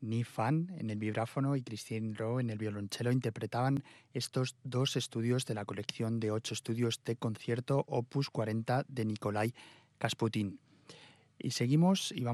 Ni Fan en el vibráfono y Christine Rowe en el violonchelo interpretaban estos dos estudios de la colección de 8 estudios de concierto Opus 40 de Nikolai Kasputin. Y seguimos y vamos